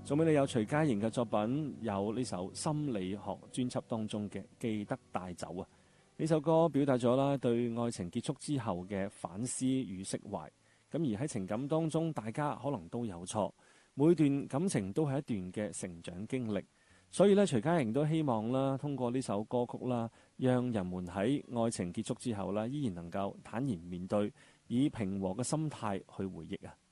仲俾你有徐佳瑩嘅作品，有呢首心理學專輯當中嘅《記得帶走》啊。呢首歌表達咗啦對愛情結束之後嘅反思與釋懷。咁而喺情感當中，大家可能都有錯，每段感情都係一段嘅成長經歷。所以咧，徐佳瑩都希望啦，通過呢首歌曲啦，讓人們喺愛情結束之後啦，依然能夠坦然面對，以平和嘅心態去回憶啊。